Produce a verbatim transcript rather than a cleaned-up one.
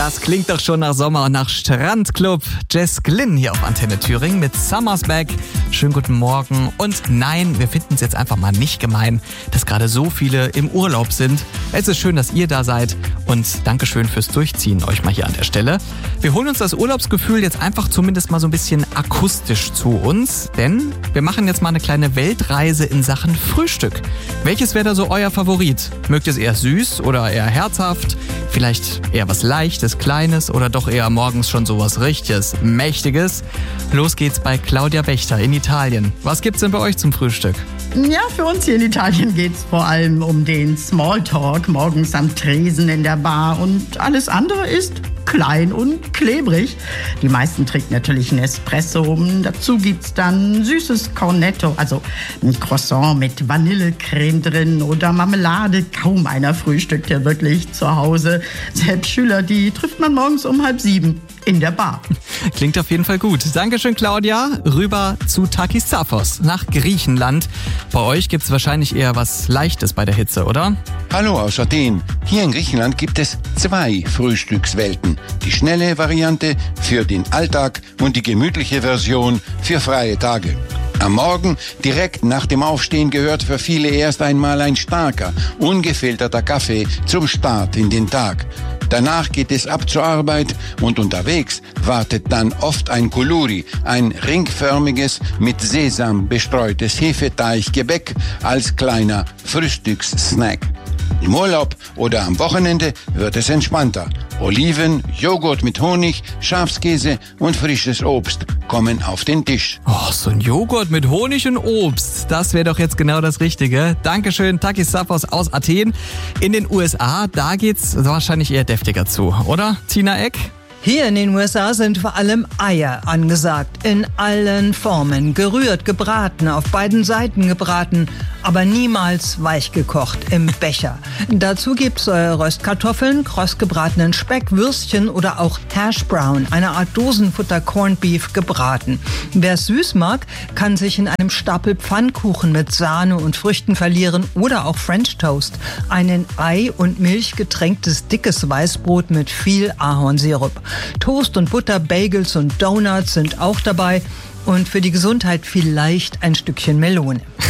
Das klingt doch schon nach Sommer und nach Strandclub. Jess Glynn hier auf Antenne Thüringen mit Summer's Back. Schönen guten Morgen. Und nein, wir finden es jetzt einfach mal nicht gemein, dass gerade so viele im Urlaub sind. Es ist schön, dass ihr da seid und Dankeschön fürs Durchziehen euch mal hier an der Stelle. Wir holen uns das Urlaubsgefühl jetzt einfach zumindest mal so ein bisschen akustisch zu uns, denn wir machen jetzt mal eine kleine Weltreise in Sachen Frühstück. Welches wäre da so euer Favorit? Mögt ihr es eher süß oder eher herzhaft? Vielleicht eher was Leichtes, Kleines oder doch eher morgens schon sowas Richtiges, Mächtiges? Los geht's bei Claudia Wächter in Italien. Was gibt's denn bei euch zum Frühstück? Ja, für uns hier in Italien geht's vor allem um den Smalltalk morgens am Tresen in der Bar und alles andere ist klein und klebrig. Die meisten trinken natürlich einen Espresso. Dazu gibt's dann süßes Cornetto, also ein Croissant mit Vanillecreme drin oder Marmelade. Kaum einer frühstückt ja wirklich zu Hause. Selbst Schüler, die trifft man morgens um halb sieben in der Bar. Klingt auf jeden Fall gut. Dankeschön, Claudia. Rüber zu Takis Zaphos nach Griechenland. Bei euch gibt's wahrscheinlich eher was Leichtes bei der Hitze, oder? Hallo aus Athen. Hier in Griechenland gibt es zwei Frühstückswelten. Die schnelle Variante für den Alltag und die gemütliche Version für freie Tage. Am Morgen, direkt nach dem Aufstehen, gehört für viele erst einmal ein starker, ungefilterter Kaffee zum Start in den Tag. Danach geht es ab zur Arbeit und unterwegs wartet dann oft ein Kuluri, ein ringförmiges, mit Sesam bestreutes Hefeteiggebäck als kleiner Frühstückssnack. Im Urlaub oder am Wochenende wird es entspannter. Oliven, Joghurt mit Honig, Schafskäse und frisches Obst kommen auf den Tisch. Oh, so ein Joghurt mit Honig und Obst, das wäre doch jetzt genau das Richtige. Dankeschön, Takis Zaphos aus Athen. In den U S A, da geht's wahrscheinlich eher deftiger zu, oder, Tina Eck? Hier in den U S A sind vor allem Eier angesagt, in allen Formen, gerührt, gebraten, auf beiden Seiten gebraten, aber niemals weich gekocht im Becher. Dazu gibt's äh, Röstkartoffeln, kross gebratenen Speck, Würstchen oder auch Hash Brown, eine Art Dosenfutter Corned Beef gebraten. Wer es süß mag, kann sich in einem Stapel Pfannkuchen mit Sahne und Früchten verlieren oder auch French Toast, ein in Ei und Milch getränktes dickes Weißbrot mit viel Ahornsirup. Toast und Butter, Bagels und Donuts sind auch dabei und für die Gesundheit vielleicht ein Stückchen Melone.